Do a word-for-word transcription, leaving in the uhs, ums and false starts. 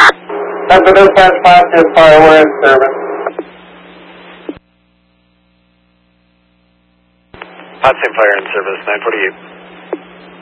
Number dispatch five two fire, we're in service. Hot Same Fire in service, nine forty-eight.